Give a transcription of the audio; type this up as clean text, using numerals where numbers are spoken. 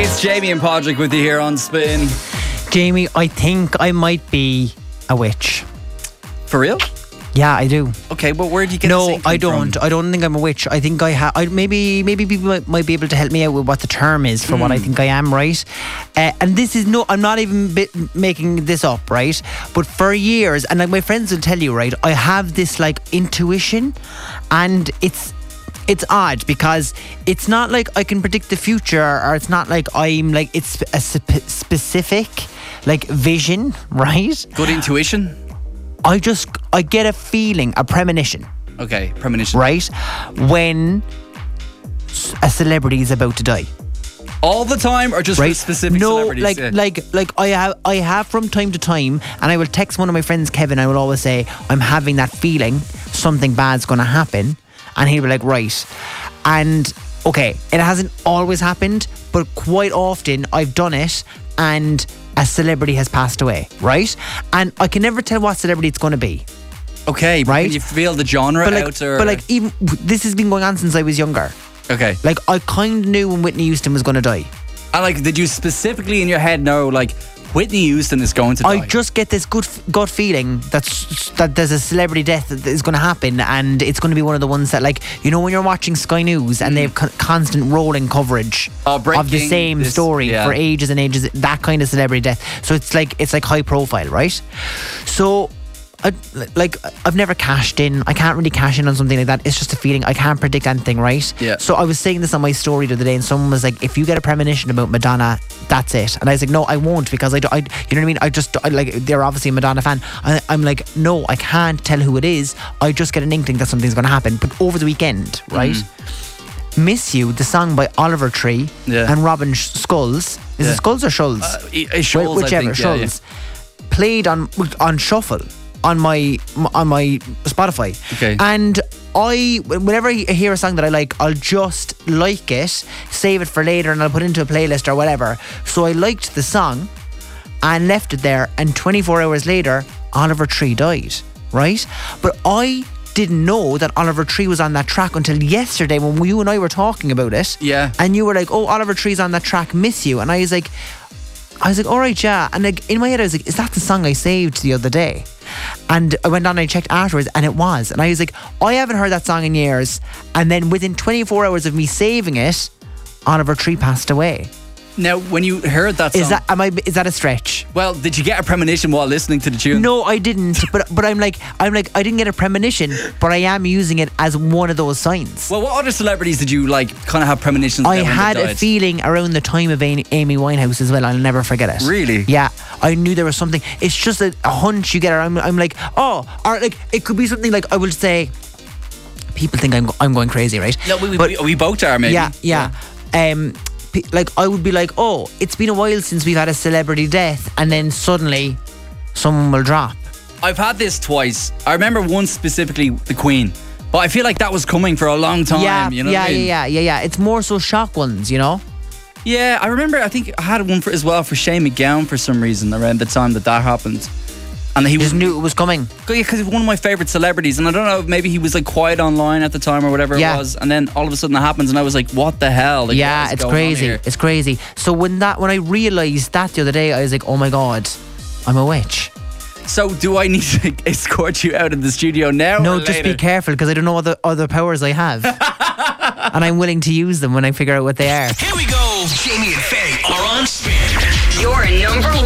It's Jamie and Podrick with you here on Spin. Jamie, I think I might be a witch. For real? Yeah, I do. Okay, but where do you get No, this I inkling don't. from? I don't think I'm a witch. I think I have. Maybe people might be able to help me out with what the term is for what I think I am, right? And this is I'm not even making this up, right? But for years, and like my friends will tell you, right? I have this like intuition, and it's odd because it's not like I can predict the future, or it's not like I'm like it's a specific like vision, right? Good intuition? I get a feeling, a premonition, Okay, premonition. right? When a celebrity is about to die. All the time, or just for Right? specific No, celebrities? like I have from time to time, and I will text one of my friends, Kevin. I will always say I'm having that feeling something bad's going to happen, and he'll be like, right. And okay, it hasn't always happened, but quite often I've done it, and a celebrity has passed away, right? And I can never tell what celebrity it's going to be. Okay, right? Can you feel the genre out? Or? But like, even this has been going on since I was younger. Okay. Like, I kind of knew when Whitney Houston was going to die. And like, did you specifically in your head know, like, Whitney Houston is going to die? I just get this good gut feeling that there's a celebrity death that is going to happen, and it's going to be one of the ones that, like, you know, when you're watching Sky News and they have constant rolling coverage of the same story for ages and ages, that kind of celebrity death. So it's like high profile, right? So I've never cashed in. I can't really cash in on something like that. It's just a feeling. I can't predict anything, right? Yeah. So I was saying this on my story the other day, and someone was like, if you get a premonition about Madonna, that's it. And I was like, no, I won't, because I you know what I mean? I like, they're obviously a Madonna fan. I'm like, no, I can't tell who it is. I just get an inkling that something's going to happen. But over the weekend, right? Miss You, the song by Oliver Tree and Robin Skulls. Is it Skulls or Schulz? Schulz, whichever, I think, Schulz. Played on shuffle on my Spotify. Okay. And whenever I hear a song that I like, I'll just like it, save it for later, and I'll put it into a playlist or whatever. So I liked the song and left it there, and 24 hours later, Oliver Tree died, right? But I didn't know that Oliver Tree was on that track until yesterday when you and I were talking about it. Yeah. And you were like, oh, Oliver Tree's on that track, Miss You. And I was like, all right, yeah. And like, in my head, I was like, is that the song I saved the other day? And I went on and I checked afterwards, and it was. And I was like, I haven't heard that song in years. And then within 24 hours of me saving it, Oliver Tree passed away. Now, when you heard that song, is that a stretch? Well, did you get a premonition while listening to the tune? No, I didn't. But I'm like, I didn't get a premonition, but I am using it as one of those signs. Well, what other celebrities did you like kind of have premonitions? I about when had they a died? feeling around the time of Amy Winehouse as well. I'll never forget it. Really? Yeah, I knew there was something. It's just a hunch you get. I'm like, oh, or like it could be something like, I will say. People think I'm going crazy, right? No, we both are, maybe. Yeah. Like, I would be like, oh, it's been a while since we've had a celebrity death, and then suddenly someone will drop. I've had this twice. I remember one specifically, the Queen, but I feel like that was coming for a long time. Yeah, you know what I mean? yeah. It's more so shock ones, you know. Yeah, I remember. I think I had one as well for Shane McGowan for some reason around the time that happened. And he just knew it was coming. Because he's one of my favourite celebrities, and I don't know, maybe he was like quiet online at the time or whatever it was, and then all of a sudden it happens, and I was like, what the hell? Like, yeah, it's crazy. It's crazy. So when I realised that the other day, I was like, oh my God, I'm a witch. So do I need to escort you out of the studio now? No, or just later? be careful, because I don't know what other powers I have. And I'm willing to use them when I figure out what they are. Here we go. Jamie and Faye are on